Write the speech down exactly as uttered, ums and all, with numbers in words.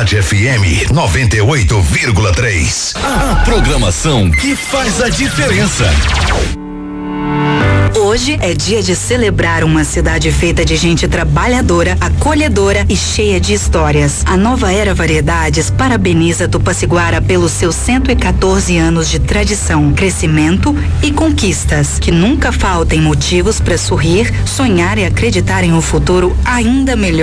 Cidade F M noventa e oito vírgula três. A programação que faz a diferença. Hoje é dia de celebrar uma cidade feita de gente trabalhadora, acolhedora e cheia de histórias. A Nova Era Variedades parabeniza Tupaciguara pelos seus cento e quatorze anos de tradição, crescimento e conquistas. Que nunca faltem motivos para sorrir, sonhar e acreditar em um futuro ainda melhor.